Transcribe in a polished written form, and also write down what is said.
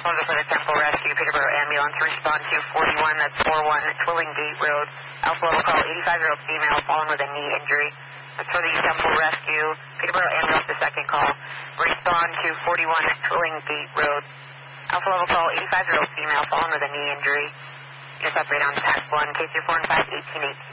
One for the Temple Rescue, Peterborough Ambulance, respond to 41, that's 41 Twilling Gate Road. Alpha level call, 85-year-old female fallen with a knee injury. That's for the Temple Rescue, Peterborough Ambulance, the second call. Respond to 41 Twilling Gate Road. Alpha level call, 85-year-old female fallen with a knee injury. Just operate on tax 1, K34 and 5, 1818.